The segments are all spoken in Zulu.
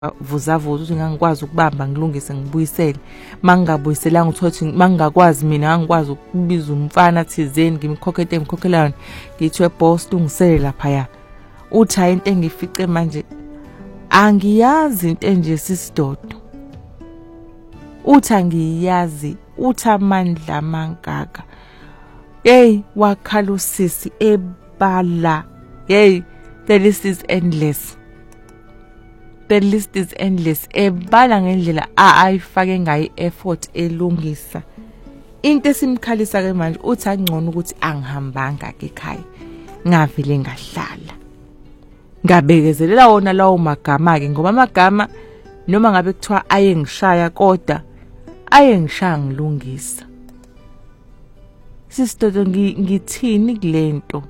vuzavuza ukuthi ngangikwazi ukubamba ngilungise ngibuyisele mangingabuyiselanga uthothi mangakwazi mina ngangikwazi ukubiza umfana thizeni ngimkhokhete emkhokhelana ngithwe boss lungisele lapha ya uthi hayi into engifice manje angiyazi into enje sisidodo uthi angiyazi uthi amandla amangaka hey wakhala usisi ebala hey the list is endless. The list is endless. Ebala ngendlela ayifake ngayi effort elungisa. Into esimkhalisa ke manje uthi angcono ukuthi angihambanga ke ekhaya. Ngavile ngahlala. Ngabekezelela wona lawo magama ke ngoba amagama noma ngabe kuthiwa ayengishaya kodwa ayengishaya ngilungisa. Sisidodo ngithini kulento?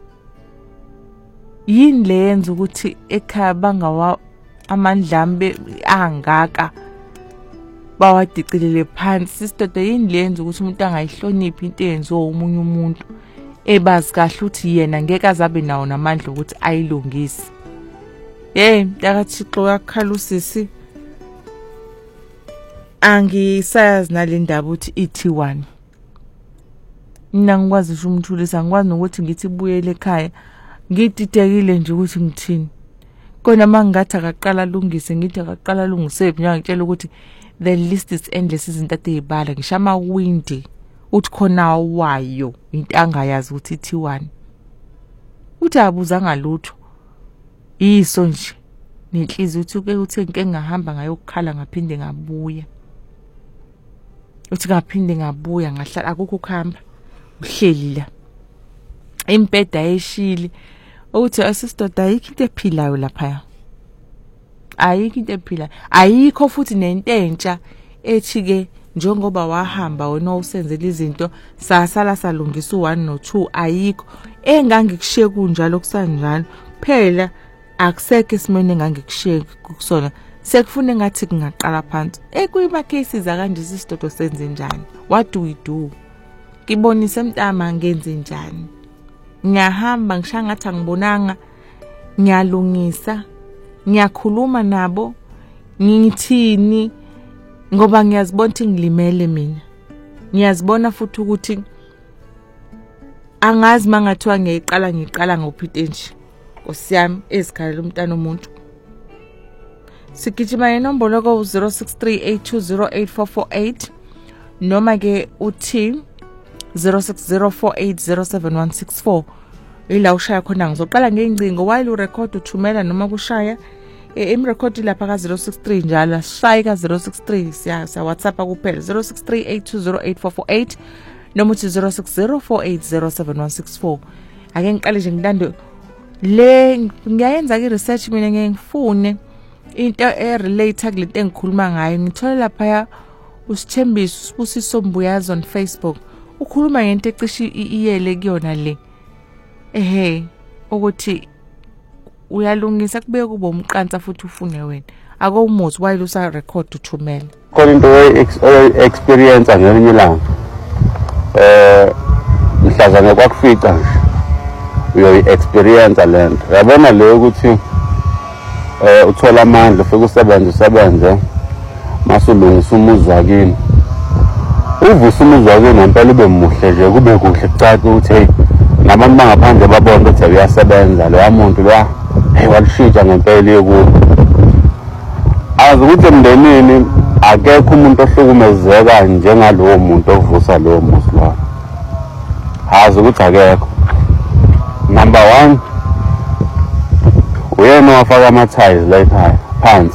Yini lenza ukuthi ekhaya bangawa amandlambe angaka bawadicilele phansi sisidodo yini lenza ukuthi umuntu angayihloniphi into eyenziwa umunye umuntu ebazi kahle ukuthi yena ngeke azabe nawo namandla ukuthi ayilungise. MntakaThixo yakhala usisi angisayazi nalendaba ukuthi ithi1 mina ngikwazi nje umthulisa ngikwazi nokuthi ngithi buyele ekhaya ngididekile nje ukuthi ngithini kona mangathi akaqala lungise ngithi akaqala lungise mina ngitshela ukuthi the list is endless izinto ezibala ngisho amawindi uthi khona wayo into angayazi ukuthi ithi1 uthi abuzanga lutho yiso nje nenhliziyo uthi uthi ngeke ngahamba ngayokukhala ngaphinde ngabuya uthi ngaphinde ngabuya ngahlala akukho kuhamba uhleli la impeda eshili uthi asisidoda ayikho into ephilayo lapha ayikho into ephilayo ayikho futhi nento entsha ethi ke njengoba wahamba wena usenzela izinto sasala salungisa u1 no2 ayikho engangikushiye kunjalo kusanjalo phela akusekho isimene engangikushiye kusona sekufune ngathi kungaqala phansi ekuyima cases akanje sisidodo senze njani what do we do ngibonise mntama ngenze njani ngiyahamba ngishaya ngathi angibonanga ngiyalungisa ngiyakhuluma nabo ngithini ngoba ngiyazibona ukuthi ngilimele mina ngiyazibona futhi ukuthi angazi mangathiwa ngiqala ngophi nje osiyami ezikhalela umntana omuntu sigijima inombolo ko 0638208448 noma ke uthi 0604807164 ila ushaya khona ngizoqala ngeincingo while urecord uthumela noma kushaya record lapha ka 063 njalo shaya ka 063 siya WhatsApp kuphela 0638208448 noma uthi 0604807164 ake ngiqale nje ngilande le ngiyayenza ke research mina ngeke ngifune into relate kulento engikhuluma ngayo ngithola lapha ya usithembiso Sibusiso Mbuyazi on Facebook ukhuluma ngento ecishe iyele kuyona le ukuthi uyalungisa kube kuba umqansa futhi ufune wena akumuzi while usa record uthumela khona into experience ngelinye ilanga mhlazana kwakufica nje uyo experience lento yabona le ukuthi uthola amandla ufike usebenze masulungisa umuzi wakini uvusa umuzi wakini ngempela ube muhle nje kube kuhle kucaca ukuthi hey nabantu bangaphandle babona ukuthi uyasebenza lo muntu lo walishintsha ngempela yekulo azi ukuthi emndenini akekho umuntu ohlukumezeka njengalowo muntu ovusa lowo muzi lo azi ukuthi akekho number 1 uyena wafaka ama-tiles la ekhaya phansi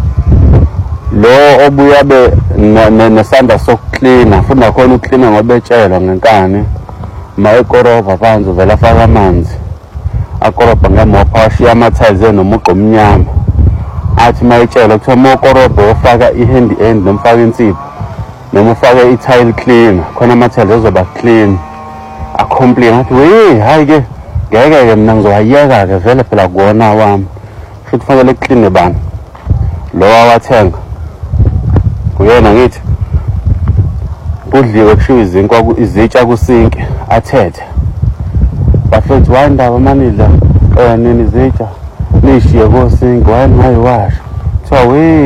lo obuya be nesandla sokuklina futhi nakhona uklina ngoba etshelwa ngenkani mayekorobha phansi vele afaka amanzi akorobha ngemopha ashiya ama-tiles enomuqo omnyama athi mayetshelwa kuthiwa mokorobha ofaka i-hand end noma ufaka insipho noma ufake i-tile cleaner khona ama-tiles azoba clean acomplain athi hayi ke ngeke mina ngizowayeka ke vele phela kuwona wami futhi fanele clean bani lo wawathenga kuyena ngithi kudliwe kushiwa izinkwa izitsha kusinki athethe bafethu wayindaba manidla nini izitsha nishiye kosinki wayini ngayiwasha kuthiwa we